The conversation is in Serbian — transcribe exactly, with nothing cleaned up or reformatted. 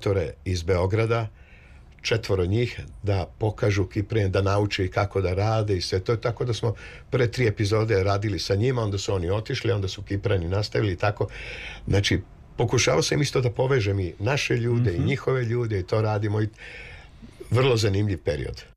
animatore iz Beograda, četvoro njih, da pokažu Kiprene, da nauče kako da rade i sve to. Tako da smo prve tri epizode radili sa njima, onda su oni otišli, onda su Kipreni nastavili i tako. Znači, pokušao sam isto da povežem i naše ljude mm-hmm. i njihove ljude i to radimo i vrlo zanimljiv period.